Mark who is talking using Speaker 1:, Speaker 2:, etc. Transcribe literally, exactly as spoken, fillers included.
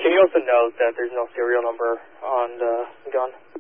Speaker 1: Can you also note that there's no serial number on the gun?